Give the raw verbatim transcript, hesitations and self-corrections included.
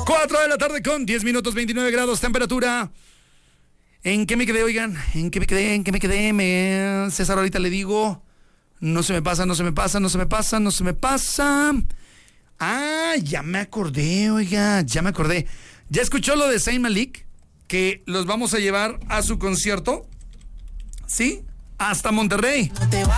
cuatro de la tarde con diez minutos, veintinueve grados temperatura. ¿En qué me quedé, oigan? ¿En qué me quedé? ¿En qué me quedé? Me... César, ahorita le digo. No se me pasa, no se me pasa, no se me pasa, no se me pasa. Ah, ya me acordé, oiga, ya me acordé. ¿Ya escuchó lo de Zayn Malik? Que los vamos a llevar a su concierto, ¿sí? Hasta Monterrey.